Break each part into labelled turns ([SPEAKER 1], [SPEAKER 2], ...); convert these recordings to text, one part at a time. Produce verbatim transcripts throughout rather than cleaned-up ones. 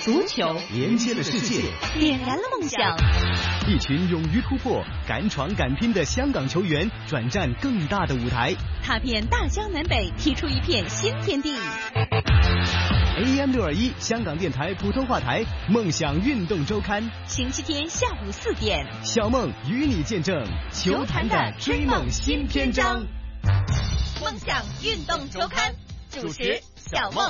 [SPEAKER 1] 足球
[SPEAKER 2] 连接了世界，
[SPEAKER 1] 点燃了梦想。
[SPEAKER 2] 一群勇于突破、敢闯敢拼的香港球员转战更大的舞台，
[SPEAKER 1] 踏遍大江南北，踢出一片新天地。
[SPEAKER 2] A M 六二一香港电台普通话台《梦想运动周刊》，
[SPEAKER 1] 星期天下午四点，
[SPEAKER 2] 小梦与你见证球坛的追梦新篇章。
[SPEAKER 1] 梦想运动周刊主持小梦。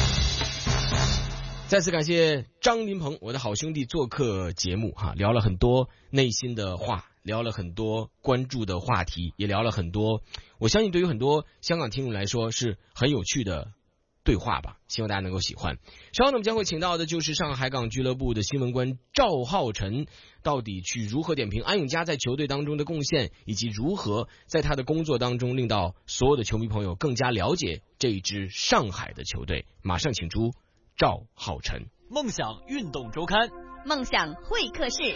[SPEAKER 3] 再次感谢张林鹏，我的好兄弟做客节目哈，聊了很多内心的话，聊了很多关注的话题，也聊了很多，我相信对于很多香港听众来说是很有趣的对话吧，希望大家能够喜欢。稍后呢，我们将会请到的就是上海海港俱乐部的新闻官赵浩晨，到底去如何点评安永佳在球队当中的贡献，以及如何在他的工作当中令到所有的球迷朋友更加了解这一支上海的球队。马上请出赵浩晨。
[SPEAKER 4] 梦想运动周刊，
[SPEAKER 1] 梦想会客室。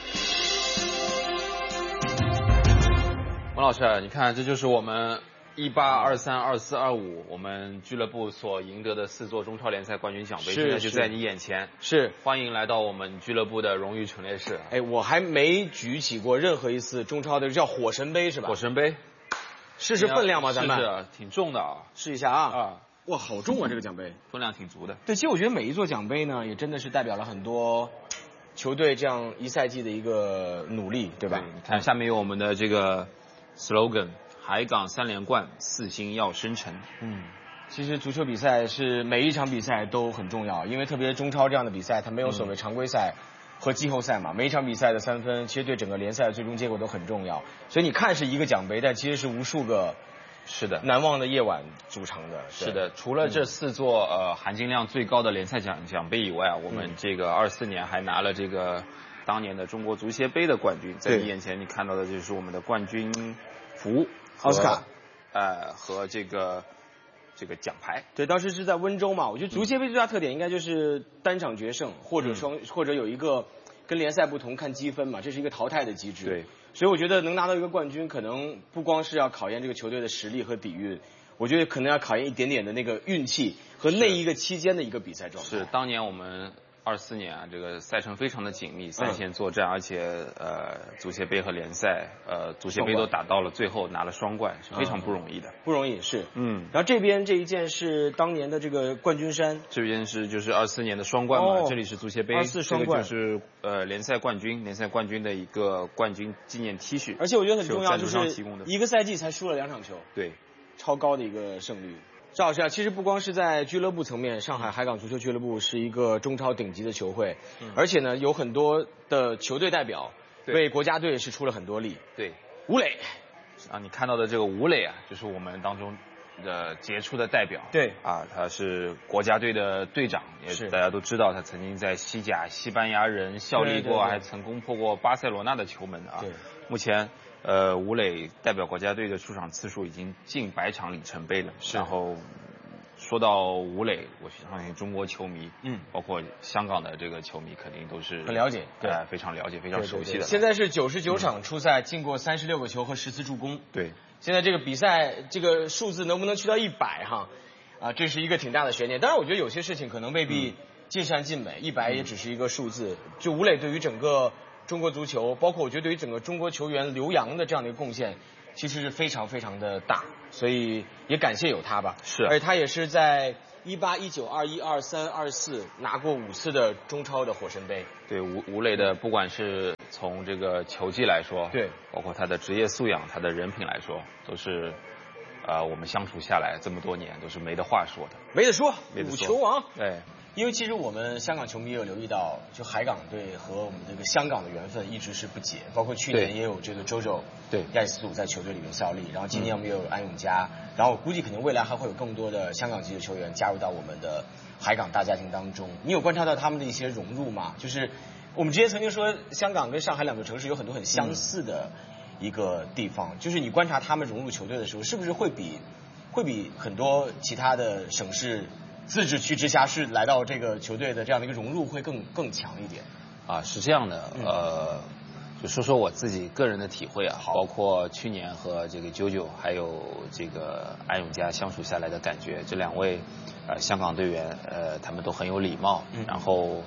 [SPEAKER 5] 王老师，你看，这就是我们一八、二三、二四、二五，我们俱乐部所赢得的四座中超联赛冠军奖杯，现在就在你眼前。
[SPEAKER 3] 是，
[SPEAKER 5] 欢迎来到我们俱乐部的荣誉陈列室。
[SPEAKER 3] 哎，我还没举起过任何一次中超的，叫火神杯是吧？
[SPEAKER 5] 火神杯，
[SPEAKER 3] 试试分量吗？咱们
[SPEAKER 5] 试试，挺重的啊，
[SPEAKER 3] 试一下啊。
[SPEAKER 5] 啊。
[SPEAKER 3] 哇，好重啊！这个奖杯
[SPEAKER 5] 分量挺足的。
[SPEAKER 3] 对，其实我觉得每一座奖杯呢，也真的是代表了很多球队这样一赛季的一个努力，对吧？
[SPEAKER 5] 对，你看下面有我们的这个 slogan： 海港三连冠，四星要生辰。
[SPEAKER 3] 嗯，其实足球比赛是每一场比赛都很重要，因为特别中超这样的比赛，它没有所谓常规赛和季后赛嘛，每一场比赛的三分，其实对整个联赛的最终结果都很重要。所以你看是一个奖杯，但其实是无数个。
[SPEAKER 5] 是的，
[SPEAKER 3] 难忘的夜晚组成的。
[SPEAKER 5] 是的，除了这四座呃含金量最高的联赛奖奖杯以外啊，我们这个二四年还拿了这个当年的中国足协杯的冠军。在你眼前你看到的就是我们的冠军服
[SPEAKER 3] 奥斯卡，
[SPEAKER 5] 呃和这个这个奖牌。
[SPEAKER 3] 对，当时是在温州嘛。我觉得足协杯最大特点应该就是单场决胜，或者双、嗯、或者有一个跟联赛不同看积分嘛，这是一个淘汰的机制。
[SPEAKER 5] 对。
[SPEAKER 3] 所以我觉得能拿到一个冠军，可能不光是要考验这个球队的实力和底蕴，我觉得可能要考验一点点的那个运气和那一个期间的一个比赛状态。
[SPEAKER 5] 是，当年我们二四年啊，这个赛程非常的紧密，三线作战，嗯、而且呃，足协杯和联赛，呃，足协杯都打到了最后拿了双冠，是非常不容易的。
[SPEAKER 3] 嗯、不容易是，
[SPEAKER 5] 嗯。
[SPEAKER 3] 然后这边这一件是当年的这个冠军衫，
[SPEAKER 5] 这边是就是二四年的双冠嘛，哦、这里是足协杯，
[SPEAKER 3] 二四双冠，
[SPEAKER 5] 这个就是呃联赛冠军，联赛冠军的一个冠军纪念 T 恤。
[SPEAKER 3] 而且我觉得很重要，就是一个赛季才输了两场球，
[SPEAKER 5] 对，
[SPEAKER 3] 超高的一个胜率。赵老师啊，其实不光是在俱乐部层面，上海海港足球俱乐部是一个中超顶级的球会，嗯、而且呢，有很多的球队代表为国家队是出了很多力。
[SPEAKER 5] 对，
[SPEAKER 3] 吴磊
[SPEAKER 5] 啊，你看到的这个吴磊啊，就是我们当中的杰出的代表。
[SPEAKER 3] 对
[SPEAKER 5] 啊，他是国家队的队长，也是大家都知道，他曾经在西甲西班牙人效力过，
[SPEAKER 3] 对对对，
[SPEAKER 5] 还曾攻破过巴塞罗那的球门啊。
[SPEAKER 3] 对，
[SPEAKER 5] 目前。呃，吴磊代表国家队的出场次数已经近百场里程碑了。然后说到吴磊，我相信中国球迷，嗯，包括香港的这个球迷，肯定都是
[SPEAKER 3] 很了解，对、
[SPEAKER 5] 呃，非常了解，非常熟悉的。
[SPEAKER 3] 对对对，现在是九十九场出赛，进过三十六个球和十次助攻。
[SPEAKER 5] 对，
[SPEAKER 3] 现在这个比赛这个数字能不能去到一百哈？啊，这是一个挺大的悬念。当然，我觉得有些事情可能未必尽善尽美，一百也只是一个数字。就吴磊对于整个中国足球，包括我觉得对于整个中国球员留洋的这样的一个贡献，其实是非常非常的大，所以也感谢有他吧。
[SPEAKER 5] 是，
[SPEAKER 3] 而且他也是在一八、一九、二一、二三、二四拿过五次的中超的火神杯。
[SPEAKER 5] 对，吴吴磊的不管是从这个球技来说，
[SPEAKER 3] 对，
[SPEAKER 5] 包括他的职业素养、他的人品来说，都是呃我们相处下来这么多年都是没得话说的，
[SPEAKER 3] 没得说，
[SPEAKER 5] 没得说，
[SPEAKER 3] 五球王。
[SPEAKER 5] 对。
[SPEAKER 3] 因为其实我们香港球迷也有留意到，就海港队和我们这个香港的缘分一直是不解，包括去年也有这个周周
[SPEAKER 5] 对
[SPEAKER 3] 亚里斯图在球队里面效力，然后今年我们也有安永佳，然后我估计肯定未来还会有更多的香港籍的球员加入到我们的海港大家庭当中。你有观察到他们的一些融入吗？就是我们之前曾经说香港跟上海两个城市有很多很相似的一个地方，嗯、就是你观察他们融入球队的时候，是不是会比会比很多其他的省市自治区直辖市来到这个球队的这样的一个融入会更更强一点？
[SPEAKER 5] 啊，是这样的，嗯、呃，就说说我自己个人的体会啊，包括去年和这个九九还有这个安永佳相处下来的感觉，这两位呃香港队员呃他们都很有礼貌，嗯、然后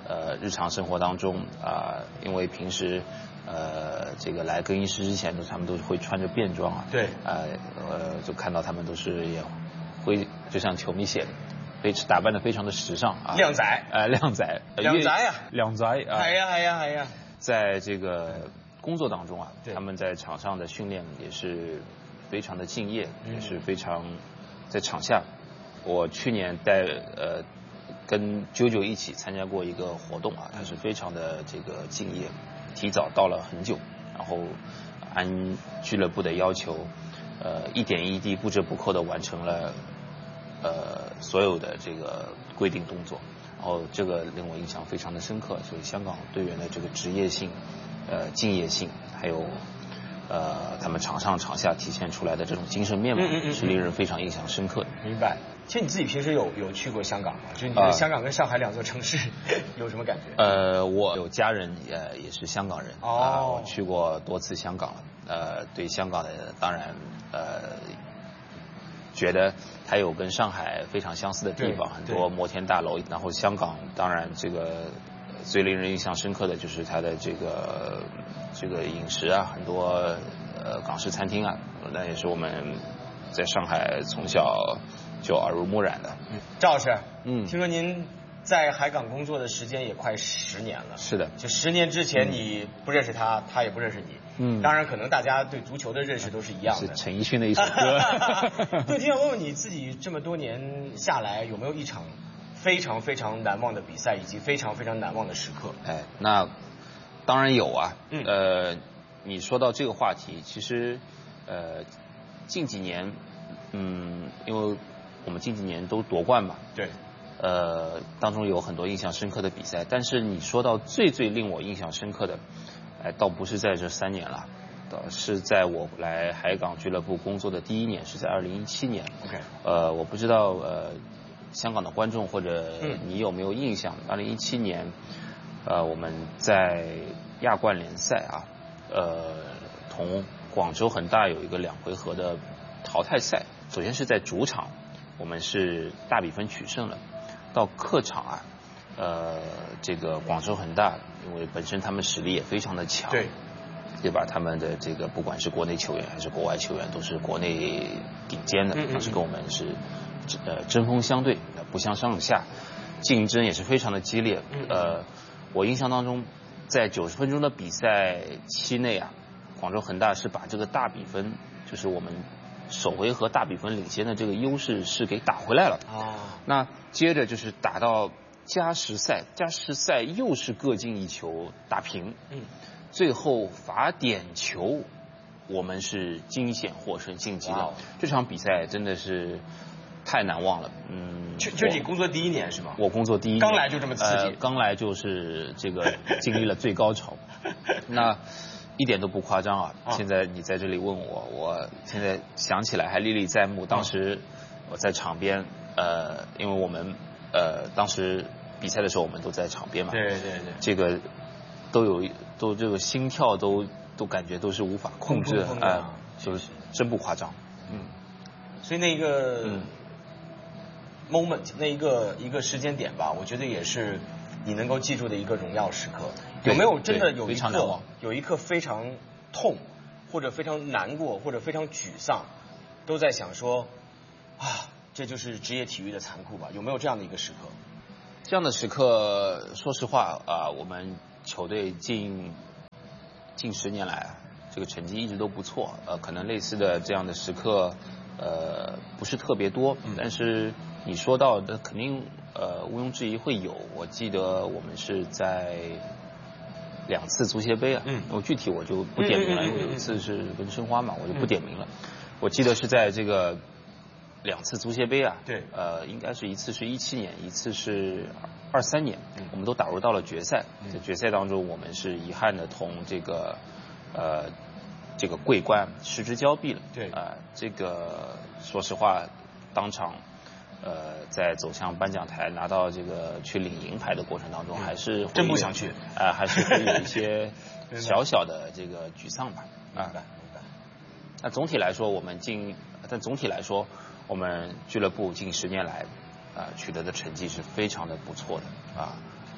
[SPEAKER 5] 呃日常生活当中啊、呃，因为平时呃这个来更衣室之前，他们都会穿着便装啊，
[SPEAKER 3] 对，
[SPEAKER 5] 呃呃就看到他们都是也会就像球迷写的。非打扮的非常的时尚啊，
[SPEAKER 3] 靓仔，
[SPEAKER 5] 呃，靓仔，
[SPEAKER 3] 靓仔呀，
[SPEAKER 5] 靓仔啊，
[SPEAKER 3] 哎呀哎呀哎呀，
[SPEAKER 5] 在这个工作当中啊，他们在场上的训练也是非常的敬业，也是非常在场下。我去年带呃跟啾啾一起参加过一个活动啊，他是非常的这个敬业，提早到了很久，然后按俱乐部的要求，呃一点一滴不折不扣的完成了。呃，所有的这个规定动作，然后这个令我印象非常的深刻，所以香港队员的这个职业性、呃敬业性，还有呃他们场上场下体现出来的这种精神面貌，嗯嗯嗯是令人非常印象深刻的。
[SPEAKER 3] 明白。其实你自己平时有有去过香港吗？就是你觉得香港跟上海两座城市、呃、有什么感觉？
[SPEAKER 5] 呃，我有家人呃也是香港人，
[SPEAKER 3] 哦、
[SPEAKER 5] 呃，我去过多次香港了，呃，对香港的当然呃。觉得它有跟上海非常相似的地方，很多摩天大楼。然后香港当然这个最令人印象深刻的就是它的这个这个饮食啊，很多呃港式餐厅啊，那也是我们在上海从小就耳濡目染的。
[SPEAKER 3] 嗯，赵老师，
[SPEAKER 5] 嗯，
[SPEAKER 3] 听说您在海港工作的时间也快十年了。
[SPEAKER 5] 是的，
[SPEAKER 3] 就十年之前你不认识他，他也不认识你。嗯，当然可能大家对足球的认识都是一样的。
[SPEAKER 5] 是陈奕迅的一首歌。
[SPEAKER 3] 对，挺想问问你自己这么多年下来，有没有一场非常非常难忘的比赛，以及非常非常难忘的时刻？
[SPEAKER 5] 哎，那当然有啊。嗯。呃，你说到这个话题，其实呃近几年，嗯，因为我们近几年都夺冠嘛。
[SPEAKER 3] 对。
[SPEAKER 5] 呃，当中有很多印象深刻的比赛，但是你说到最最令我印象深刻的。哎，倒不是在这三年了，是在我来海港俱乐部工作的第一年，是在二零一七年。
[SPEAKER 3] OK。
[SPEAKER 5] 呃，我不知道呃，香港的观众或者你有没有印象？二零一七年，呃，我们在亚冠联赛啊，呃，同广州恒大有一个两回合的淘汰赛。首先是在主场，我们是大比分取胜了，到客场啊。呃，这个广州恒大，因为本身他们实力也非常的强，
[SPEAKER 3] 对，
[SPEAKER 5] 对吧？他们的这个不管是国内球员还是国外球员，都是国内顶尖的，当时跟我们是呃针锋相对，不相上下，竞争也是非常的激烈。呃，我印象当中，在九十分钟的比赛期内啊，广州恒大是把这个大比分，就是我们首回合大比分领先的这个优势是给打回来了。
[SPEAKER 3] 哦，
[SPEAKER 5] 那接着就是打到。加时赛，加时赛又是各进一球打平，嗯，最后罚点球，我们是惊险获胜晋级了。这场比赛真的是太难忘了，嗯。
[SPEAKER 3] 就就你工作第一年是吗？
[SPEAKER 5] 我工作第一年，
[SPEAKER 3] 刚来就这么刺激，
[SPEAKER 5] 呃、刚来就是这个经历了最高潮，那一点都不夸张啊！现在你在这里问我，我现在想起来还历历在目。当时我在场边，呃，因为我们。呃，当时比赛的时候我们都在场边嘛，
[SPEAKER 3] 对对对，
[SPEAKER 5] 这个都有都这个心跳都都感觉都是无法控制啊、呃，就是真不夸张，
[SPEAKER 3] 嗯，所以那个、嗯、moment 那一个一个时间点吧，我觉得也是你能够记住的一个荣耀时刻。有没有真的有一刻有一刻非常痛，或者非常难过，或者非常沮丧，都在想说啊。这就是职业体育的残酷吧？有没有这样的一个时刻？
[SPEAKER 5] 这样的时刻，说实话啊、呃，我们球队近近十年来，这个成绩一直都不错。呃，可能类似的这样的时刻，呃，不是特别多。嗯、但是你说到的，肯定呃毋庸置疑会有。我记得我们是在两次足协杯啊，嗯，我具体我就不点名了，因为有一次是跟申花嘛，我就不点名了。嗯、我记得是在这个。两次足协杯啊，
[SPEAKER 3] 对，
[SPEAKER 5] 呃，应该是一次是一七年，一次是二三年，嗯、我们都打入到了决赛。嗯、在决赛当中，我们是遗憾的同这个呃这个桂冠失之交臂了。
[SPEAKER 3] 对，
[SPEAKER 5] 啊、呃，这个说实话，当场呃在走向颁奖台拿到这个去领银牌的过程当中，还是
[SPEAKER 3] 真不想去，
[SPEAKER 5] 啊、呃，还是会有一些小小的这个沮丧吧。
[SPEAKER 3] 明白，明白。
[SPEAKER 5] 那总体来说，我们近，但总体来说。我们俱乐部近十年来，啊、呃、取得的成绩是非常的不错的啊。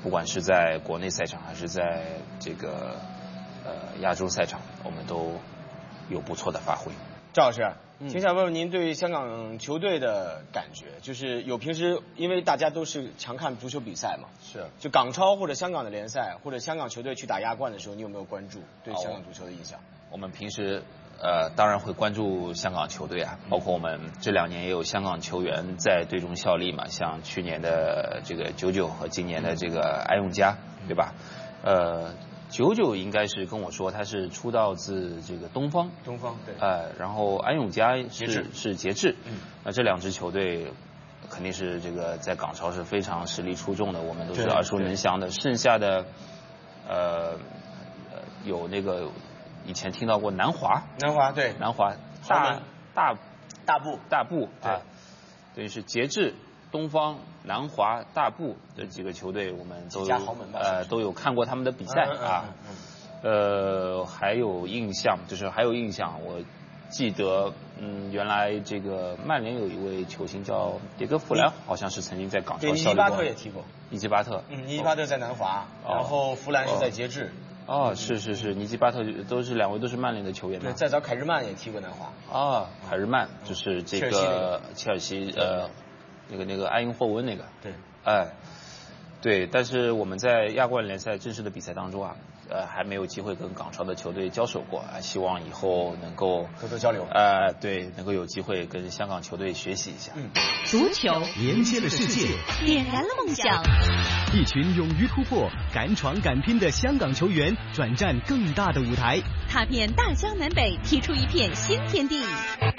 [SPEAKER 5] 不管是在国内赛场还是在这个呃亚洲赛场，我们都有不错的发挥。
[SPEAKER 6] 赵老师，挺想问问您对香港球队的感觉，就是有平时因为大家都是常看足球比赛嘛，
[SPEAKER 5] 是
[SPEAKER 6] 就港超或者香港的联赛，或者香港球队去打亚冠的时候，你有没有关注对香港足球的印象？
[SPEAKER 5] 我们平时呃当然会关注香港球队啊，包括我们这两年也有香港球员在队中效力嘛，像去年的这个九九和今年的这个安永佳，对吧？呃。九九应该是跟我说他是出道自这个东方，
[SPEAKER 6] 东方对，
[SPEAKER 5] 呃，然后安永佳
[SPEAKER 6] 是
[SPEAKER 5] 是是节制，嗯，那这两支球队肯定是这个在港超是非常实力出众的，我们都是耳熟能详的。剩下的，呃，有那个以前听到过南华，
[SPEAKER 6] 南华对，
[SPEAKER 5] 南华大大
[SPEAKER 6] 大埔
[SPEAKER 5] 大埔
[SPEAKER 6] 啊，
[SPEAKER 5] 等于是节制。东方、南华、大埔这几个球队，我们都呃都有看过他们的比赛啊。呃，还有印象，就是还有印象，我记得，嗯，原来这个曼联有一位球星叫迭戈·弗兰，好像是曾经在港超效力过。
[SPEAKER 6] 尼基巴特也踢过。
[SPEAKER 5] 尼基巴特，
[SPEAKER 6] 嗯，尼基巴特在南华，然后弗兰是在节制。
[SPEAKER 5] 哦，是是是，尼基巴特都是两位都是曼联的球员。
[SPEAKER 6] 对，再早凯日曼也踢过南华。
[SPEAKER 5] 啊，凯日曼就是这个切尔西呃。那个那个埃因霍温那个，
[SPEAKER 6] 对，
[SPEAKER 5] 哎，对，但是我们在亚冠联赛正式的比赛当中啊，呃，还没有机会跟港超的球队交手过啊，希望以后能够
[SPEAKER 6] 多多交流，
[SPEAKER 5] 呃，对，能够有机会跟香港球队学习一下。
[SPEAKER 1] 嗯，足球
[SPEAKER 2] 连接了世界，
[SPEAKER 1] 点燃了梦想。
[SPEAKER 2] 一群勇于突破、敢闯敢拼的香港球员转战更大的舞台，
[SPEAKER 1] 踏遍大江南北，踢出一片新天地。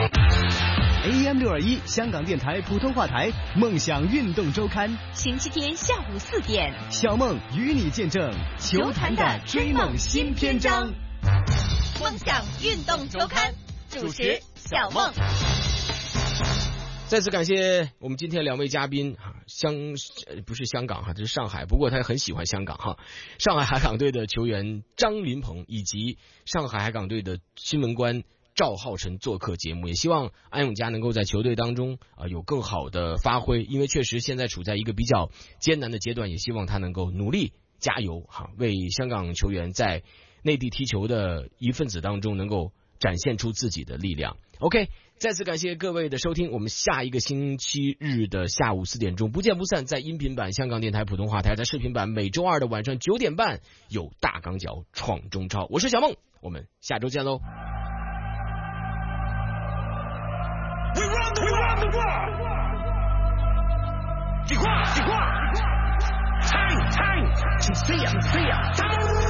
[SPEAKER 2] A M 六二一香港电台普通话台梦想运动周刊，
[SPEAKER 1] 星期天下午四点，
[SPEAKER 2] 小梦与你见证球坛的追梦新篇章。
[SPEAKER 1] 梦想运动周刊主持小梦。
[SPEAKER 3] 再次感谢我们今天两位嘉宾哈，香不是香港哈，这是上海，不过他很喜欢香港哈。上海海港队的球员张琳芃以及上海海港队的新闻官赵浩晨做客节目，也希望安永佳能够在球队当中啊、呃、有更好的发挥，因为确实现在处在一个比较艰难的阶段，也希望他能够努力加油哈，为香港球员在内地踢球的一份子当中能够展现出自己的力量。OK， 再次感谢各位的收听，我们下一个星期日的下午四点钟不见不散，在音频版香港电台普通话台，在视频版每周二的晚上九点半有大港脚闯中超，我是小梦，我们下周见喽。We run the world! 计划，计划，time, time, 请飞呀，飞呀，